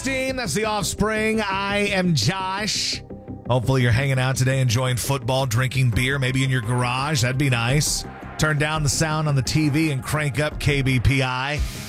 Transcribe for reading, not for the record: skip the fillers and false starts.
Springsteen. That's The Offspring. I am Josh. Hopefully you're hanging out today, enjoying football, drinking beer, maybe in your garage. That'd be nice. Turn down the sound on the TV and crank up KBPI.